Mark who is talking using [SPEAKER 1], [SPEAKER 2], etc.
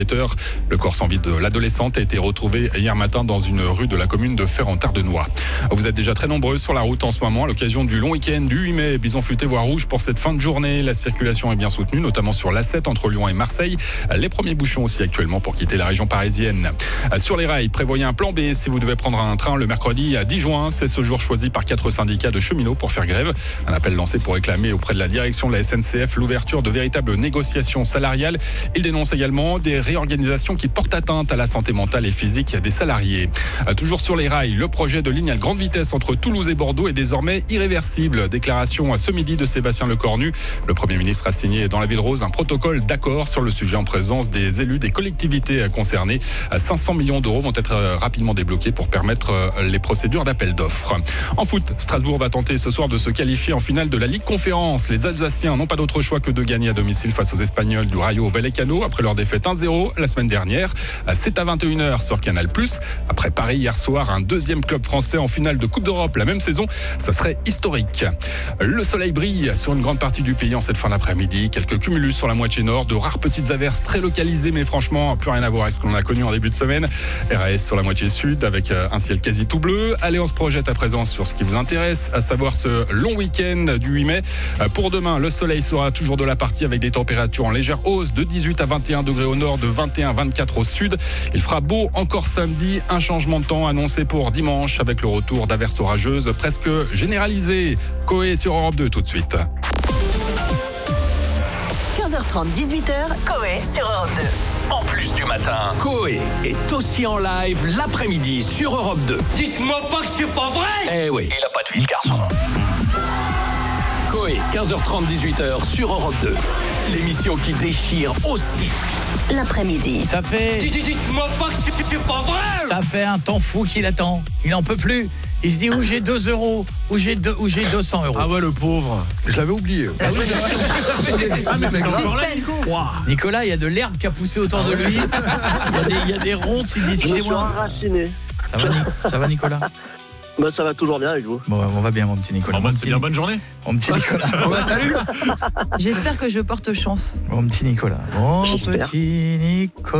[SPEAKER 1] Le corps sans vie de l'adolescente a été retrouvé hier matin dans une rue de la commune de Ferrand-Tardenois. Vous êtes déjà très nombreux sur la route en ce moment à l'occasion du long week-end du 8 mai. Bison futé voie rouge pour cette fin de journée. La circulation est bien soutenue, notamment sur l'A7 entre Lyon et Marseille. Les premiers bouchons aussi actuellement pour quitter la région parisienne. Sur les rails, prévoyez un plan B si vous devez prendre un train le mercredi 10 juin. C'est ce jour choisi par 4 syndicats de cheminots pour faire grève. Un appel lancé pour réclamer auprès de la direction de la SNCF l'ouverture de véritables négociations salariales. Il dénonce également des réorganisations qui portent atteinte à la santé mentale et physique des salariés. Toujours sur les rails, le projet de ligne à grande vitesse entre Toulouse et Bordeaux est désormais irréversible. Déclaration ce midi de Sébastien Lecornu. Le Premier ministre a signé dans la Ville Rose un protocole d'accord sur le sujet en présence des élus des collectivités concernées. 500 millions d'euros vont être rapidement débloqués pour permettre les procédures d'appel d'offres. En foot, Strasbourg va tenter ce soir de se qualifier en finale de la Ligue Conférence. Les Alsaciens n'ont pas d'autre choix que de gagner à domicile face aux Espagnols du Rayo Vallecano après leur défaite 1-0 la semaine dernière. C'est à 21h sur Canal+. Après Paris hier soir, un deuxième club français en finale de Coupe d'Europe la même saison, ça serait historique. Le soleil brille sur une grande partie du pays en cette fin d'après-midi. Quelques cumulus sur la moitié nord, de rares petites averses très localisées, mais franchement, plus rien à voir avec ce qu'on a connu en début de semaine. RAS sur la moitié sud avec un ciel quasi tout bleu. Allez, on se projette à présent sur ce qui vous intéresse, à savoir ce long week-end du 8 mai. Pour demain, le soleil sera toujours de la partie avec des températures en légère hausse de 18 à 21 degrés au nord, de 21 à 24 au sud. Il fera beau encore samedi, un changement de temps annoncé pour dimanche avec le retour d'averses orageuses presque généralisées. Coé sur Europe 2 tout de suite.
[SPEAKER 2] 15h30, 18h, Coé sur Europe 2.
[SPEAKER 3] En plus du matin, Coé est aussi en live l'après-midi sur Europe 2.
[SPEAKER 4] Dites-moi pas que c'est pas vrai!
[SPEAKER 3] Eh oui, il a pas de vie le garçon. Coé, 15h30, 18h sur Europe 2. L'émission qui déchire aussi
[SPEAKER 2] l'après-midi.
[SPEAKER 5] Ça fait...
[SPEAKER 4] Dites-moi pas que c'est pas vrai!
[SPEAKER 5] Ça fait un temps fou qu'il attend. Il n'en peut plus. Il se dit où j'ai 2 euros, où j'ai 200 euros.
[SPEAKER 6] Ah ouais, le pauvre. Je l'avais oublié.
[SPEAKER 5] Nicolas, il y a de l'herbe qui a poussé autour de lui. Il y a des ronces, il dit excusez-moi. Ça va Nicolas?
[SPEAKER 7] Bah ça va toujours bien avec vous.
[SPEAKER 5] Bon, on va bien mon petit Nicolas.
[SPEAKER 6] C'est bien, bonne journée.
[SPEAKER 5] Mon petit Nicolas.
[SPEAKER 6] Salut.
[SPEAKER 8] J'espère que je porte chance.
[SPEAKER 5] Mon petit Nicolas. Mon petit Nicolas.